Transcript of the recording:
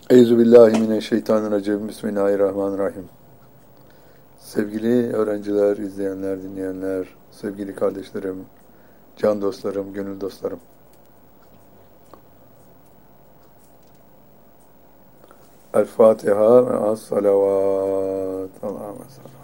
Euzubillahimineşşeytanirracim. Bismillahirrahmanirrahim. Sevgili öğrenciler, izleyenler, dinleyenler, sevgili kardeşlerim, can dostlarım, gönül dostlarım. El Fatiha ve as-salavat. Allahümme salli.